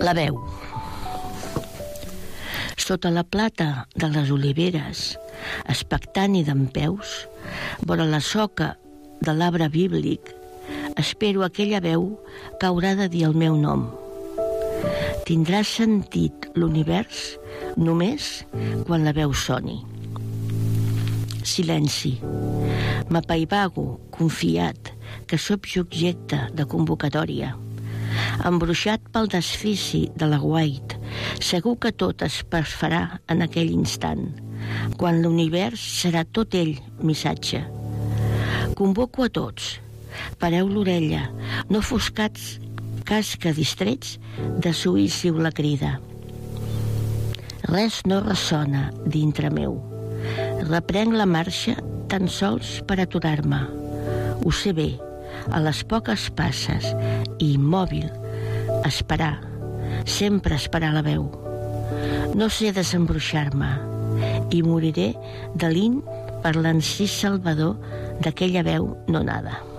La veu. Sota la plata de les oliveres, expectant i dempeus, vora la soca de l'arbre bíblic, espero aquella veu que haurà de dir el meu nom. Tindrà sentit l'univers només quan la veu soni. Silenci. M'apaivago, confiat, que sóc subjecte de convocatòria. Embruixat pel desfici de l'aguait, segur que tot es perfarà en aquell instant, quan l'univers serà tot ell missatge. Convoco a tots. Pareu l'orella, no fos cas que distrets desoïssiu la crida. Res no ressona dintre meu. Reprenc la marxa tan sols per aturar-me. Ho sé bé, a les poques passes, i immòbil, esperar, sempre esperar la veu. No sé desembruixar-me, i moriré delint per l'encís salvador d'aquella veu no nada.